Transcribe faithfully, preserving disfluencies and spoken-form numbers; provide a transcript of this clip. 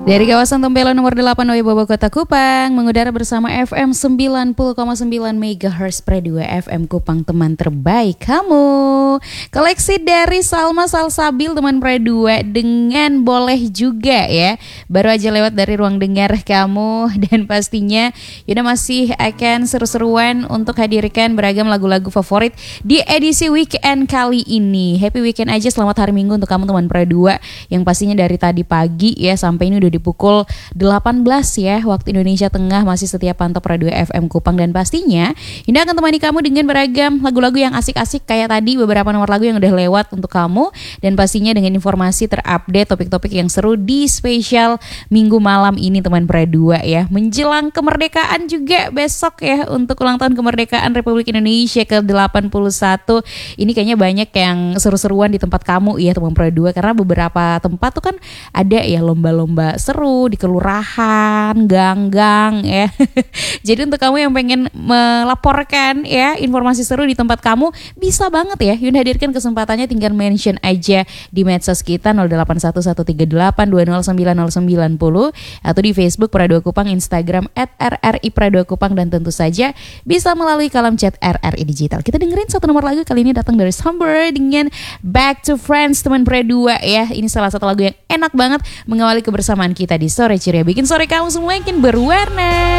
Dari kawasan Tempelo nomor delapan Bobo Kota Kupang, mengudara bersama F M sembilan puluh koma sembilan megahertz Pre dua F M Kupang, teman terbaik kamu. Koleksi dari Salma Salsabil teman Pre dua dengan boleh juga ya. Baru aja lewat dari ruang dengar kamu, dan pastinya Yuna masih akan seru-seruan untuk hadirkan beragam lagu-lagu favorit di edisi weekend kali ini. Happy weekend aja, selamat hari Minggu untuk kamu teman Pre dua, yang pastinya dari tadi pagi ya sampai ini udah di pukul delapan belas ya waktu Indonesia Tengah, masih setia pantau Pre dua F M Kupang, dan pastinya ini akan temani kamu dengan beragam lagu-lagu yang asik-asik kayak tadi beberapa nomor lagu yang udah lewat untuk kamu, dan pastinya dengan informasi terupdate topik-topik yang seru di spesial Minggu malam ini teman Pre dua ya. Menjelang kemerdekaan juga besok ya, untuk ulang tahun kemerdekaan Republik Indonesia ke delapan puluh satu. Ini kayaknya banyak yang seru-seruan di tempat kamu ya teman Pre dua, karena beberapa tempat tuh kan ada ya lomba-lomba seru di kelurahan, gang-gang ya. Jadi untuk kamu yang pengen melaporkan ya informasi seru di tempat kamu, bisa banget ya Yun hadirkan kesempatannya, tinggal mention aja di medsos kita nol delapan satu satu tiga delapan dua nol sembilan nol sembilan nol atau di Facebook Pre dua Kupang, Instagram at R R I Pre dua Kupang, dan tentu saja bisa melalui kolom chat R R I Digital. Kita dengerin satu nomor lagu, kali ini datang dari Somber dengan Back to Friends teman Pre dua ya. Ini salah satu lagu yang enak banget mengawali kebersamaan kita di sore ceria, bikin sore kamu semua makin berwarna.